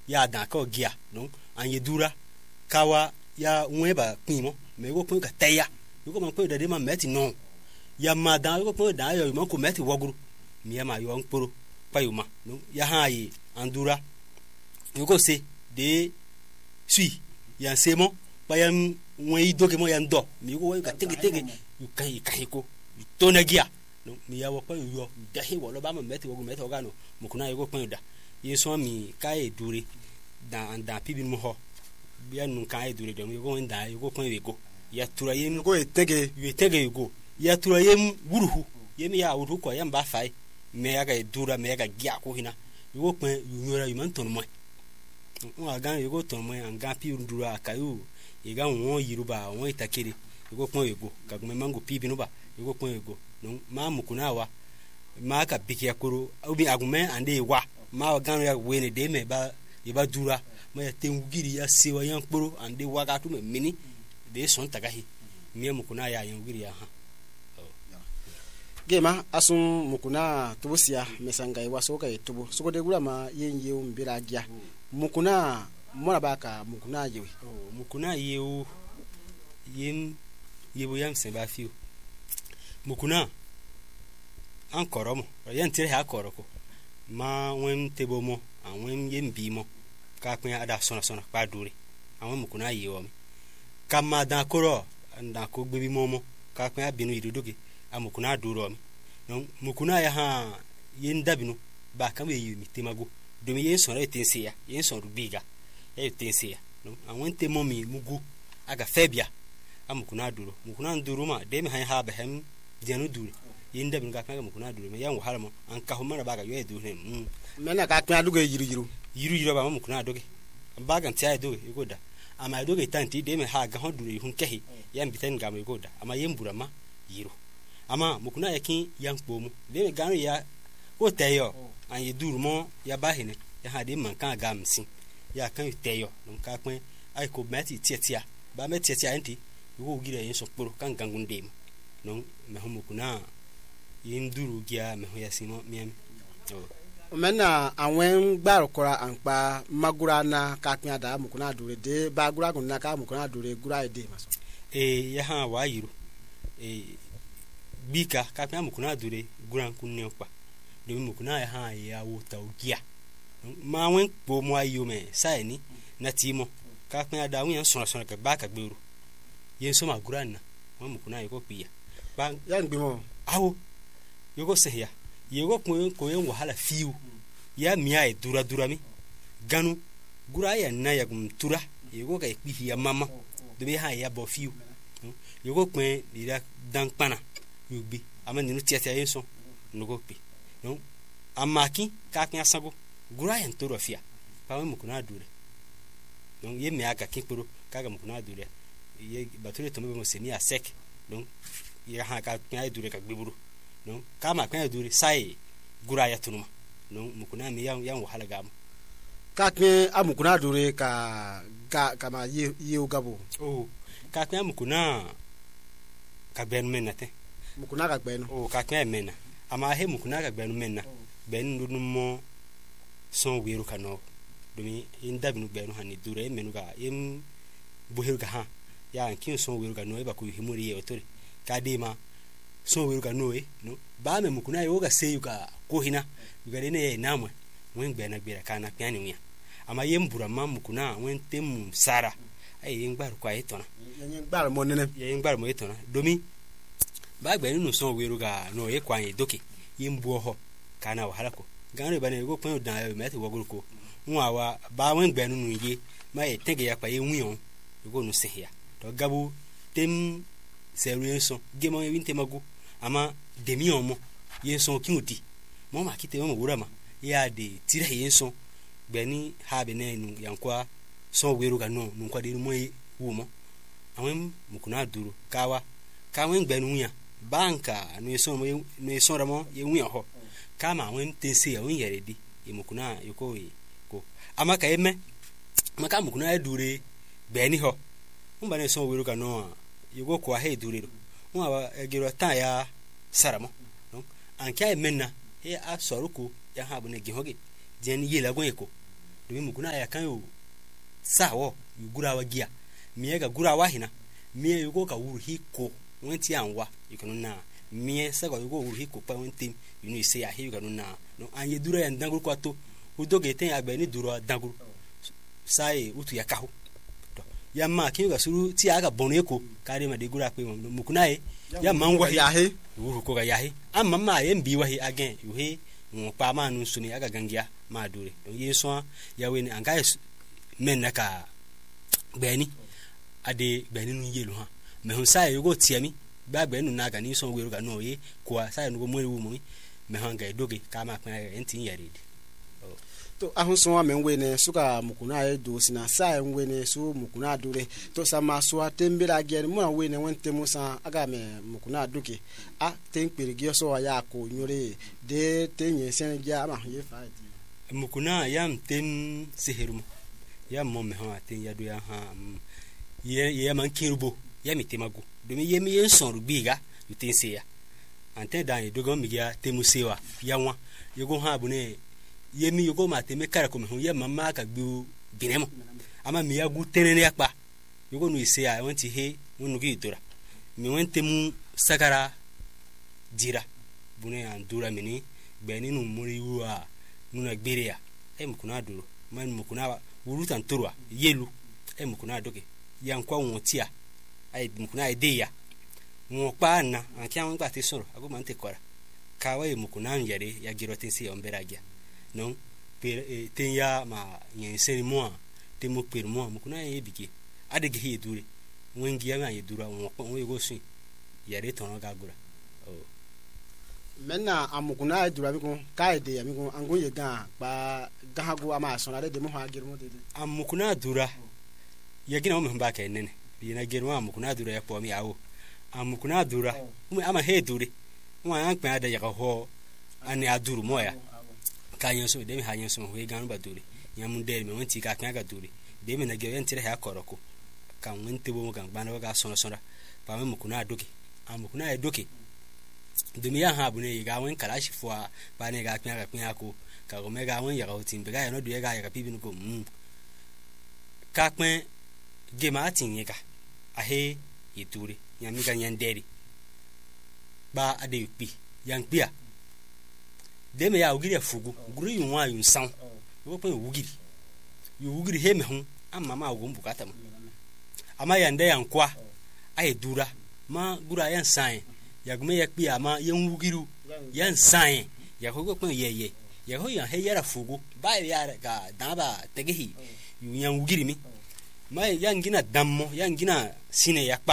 ya dan ka ogia no anye dura kawa ya nweba pimo me go pon ka teya yuko man pon de ma meti no ya ma dan yuko pon dan yo man ko meti woguru mi ya ma yo nporo payuma no ya ha yi andura yuko se de sui ya semo payam won doke mo ya ndo mi go ka tege yu kan ko to na gia no mi ya wo pa yo da he wo lo ba ma meti wogu meti ogano mo kuna yuko pon da yeso mi kai dure dan pibin mo ho bia nun kai dure dem yuko nda yuko pon wego ya tura yem go tege yugo ya tura yem wuruhu yem ya wuruhu ko yam ba fai me ya ga dura me ya ga gia ko hina yuko pon yunyora yuman ton mo wa gan yuko ton mo an gan pi ndura kayu iga won yiruba won itakiri yuko pon wego ka gume mango pibi no ba yuko pon wego no ma mukuna wa ma ka biki akoro obi agume ande wa ma gan ya wene de me ba iba dura ma ya tengugiri ya sewa yan kporo ande wa ga tu me mini de son tagahi mi mukuna ya yan giri ya ha gema asun mukuna tubusia mesangai waso ka tubu soko de gura ma yenye umbira gia mukuna mona baka mukuna yewi mukuna yewu yebu yam se ba fiu mukuna an koromo yan tire ha koroko ma wen tebomo an wen yembi mo ka pin ada sona pa dure an mukuna yewo mi kama dan koro nda ko gbebi momo ka pin abinu idudoge amukuna duro mi no mukuna ya ha yen dabinu ba kam ye mi temago do mi yen sona etense ya yen son rubiga etense ya no an wen temomi mugu aga febia amukuna duro mukuna duro ma de mi ha ba hem jenu duro yen dabinu ka pin mukuna duro me yan wahala mo an ka ho mara ba ga yo duro ne mena ka pin adugo yiru ba mukuna doge ba ga ntia doge igoda ama doge tanti de mi ha ga ho duro hun kehi yan biten ga mo igoda ama yen burama yiru ama mukuna yakin yankpomu de ganu ya o teyo an ye durmo ya bahine ya ha de man kan ga msin ya kan teyo non ka pin ai ko meti tietia ba meti tietia enti wo gire yin so poro kan gangun dem non me ho mukuna yin duru gia me ho yasimo miem mena anwen gbarokora anpa magura na ka pin ada mukuna dure de ba gura gun na ka mukuna dure gura ide maso ya ha wa yiru bika ka pin mukuna dure guran kunne pa de mukuna ya ha ya wo ta ogia ma wen po mo ayo me sai ni na timo ka pin ada wen sona ka ba ka gberu yen so ma guran na mo mukuna yiko piya ba yan gbimo awo yiko se ya yego ko yen wahala fiu ya miya e dura mi ganu gura ya na ya gum tura yego ka ikpi ya mama de be ha ya bo fiu yego pin dira dan pana yubi amani no tiatia yenso no go pi no amaki ka kan asago gura ya ntoro fia pa we mukuna dure no ye me aka kiporo ka ga mukuna dure ye batule to me mo seni asek no ye ha ka kan dure ka gbeburu no kama kan dure sai gura ya tunuma no mukuna mi yan wahala gam ka kan amukuna dure ka kama ye ugabo ka kan mukuna ka ben menate mukuna ka gbenu ka kan mena ama he mukuna ka gbenu mena ben ndu mo son wiru kano domi indabinu gbenu hani dure menu ga yem bohiru ga ha ya ankin son wiru ga no e ba ko himuri ye otori ka de ma son wiru ga no e no ba me mukuna yo ga seyu ga ko hina gare ne namwe wen gbena gbera kana piani nya ama yem burama mukuna wen tem sara ai yen gbar kwa etona yen gbar mo nene yen gbar mo etona domi ba gbenu no son wiru ga no e kwa yin doki yen buo ho kana wahala ko ganu ba ne go pon dan meti woguru ko nwa wa ba wen gbenu nu ye ma e tege ya pa ye wion go no se ya to gabu tem serienso gemo yin temago ama demion mo yen son kiuti mo ma kite mo wura ma ya de tire yenso gbeni ha be ne nu yankwa son weru ga no nu kwa de mo wu mo awem mukuna duru kawen gbenu ya banka no yeso mo no yeso ramo ye wu ho kama awem tense ya wen yere di e mukuna yoko ko amaka eme maka mukuna dure gbeni ho mba ne son weru ga no yugo ko ha dure ro mo wa egiro ta ya saramo no anka emena he asoruko ya ha bune gihoge jen yela gon eko domi mukuna ya kan yo sawo yu gura wa giya miye ga gura wa hina miye yugo ka wuru hiko wenti anwa yikono na miye sago yugo wuru hiko pa wenti yunu ise ya hi yikono na no anye dura ya ndanguru kwato udoge ten agbe ni duro danguru sai utu ya kahu ya ma kin ga suru ti aga bonu eko kare ma de gura pe mo mukuna e ya mangwa ya he wuru ko ga ya he amma ma ye mbi wa he again yu he mo pa ma nu suni aga gangia ma dure don yeso ya we ni anga men naka gbeni ade gbeni nu yelu ha me hun sai yugo tiami ba gbenu na ga ni so we ru ga no ye ko sai nu go mo wu mo me han ga doge ka ma pa entin yare to ahunso amenwe ne suka mukuna edo sina sa enwe ne su mukuna dure to sama so atembera gere mu anwe ne wente musa aga me mukuna duke a tempirigi so ya ko nyore de tenye senja ma ye fa mukuna yam ten sihirum yam mo me ha ten ya do ya ha ye man kirubo ya mi temago do mi ye mi yen son rubiga yutin se ya ante dan dogo mi ya temusewa ya nwa yego ha bu ne yemi yugo mate me kara ko me hu ye mama ka gbu binemo ama mi ya gu tenene yakpa yugo nu ise ya wonti he wonu gi dora mi wente mu sagara jira bune andura mini beni nu muri wa nu na gbere ya e mukuna duro man mukuna wuru tan turwa yelu e mukuna doge yan kwa wontia ai mukuna ide ya mo pa na ankia won pa te soro ago man te kora kawa e mukuna yare ya girotin si omberagia non per tenya ma yenseri mo te mo per mo mukuna ye bike adege he dure wengi ya ye dura won ye go sun yare tono gagura oh menna amukuna dura mi ko kaide ya mi ko ango ye ga ba gahago ama sona de mo ha girmo de amukuna dura ya gina mo mba ka nene bi na girmo amukuna dura ya po mi awo amukuna dura ama he dure mo an pa da ya ho ani aduru mo ya kanyo so de mi hanyo so we ganu ba dure nyamu de mi wonti ka kan ga dure de mi na ge yen tire ha koroko kan wonte bo mo kan gba na ga sona sona pa me mukuna doke amukuna e doke de mi ya ha bu ne ga won kala shi fo ba ne ga kan ga ko ka go me ga won ya ga otin be ga no de ga ya ga pibi no ko ka pen ge ma tin ye ga ahe ye dure nyami ga nyan deri ba ade pi yang pia deme ya ugiri afugu guru yunwa yunsan yo pe ugiri he me hu amma ma go mbukata mu ama ya nde yankwa ai dura ma gura yan san ya gume ya kpi ama yan ugiru yan san ya ko pe ye ya ho ya he yara fugu ba ya ga daba tegehi yan ugiri mi ma yan gina dammo yan gina sine ya